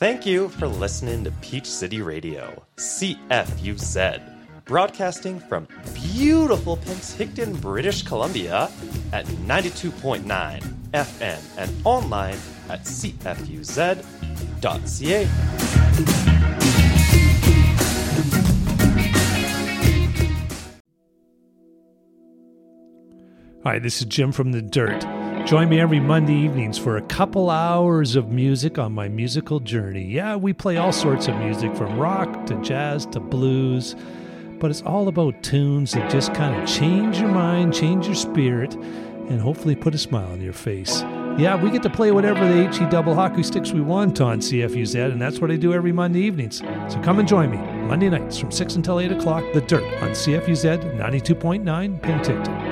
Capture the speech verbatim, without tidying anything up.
Thank you for listening to Peach City Radio, C F U Z, broadcasting from beautiful Penticton, British Columbia at ninety-two point nine F M and online at c f u z dot c a. Hi, this is Jim from The Dirt. Join me every Monday evenings for a couple hours of music on my musical journey. Yeah, we play all sorts of music from rock to jazz to blues, but it's all about tunes that just kind of change your mind, change your spirit, and hopefully put a smile on your face. Yeah, we get to play whatever the H E double hockey sticks we want on C F U Z, and that's what I do every Monday evenings. So come and join me Monday nights from six until eight o'clock, The Dirt on C F U Z ninety-two point nine Penticton.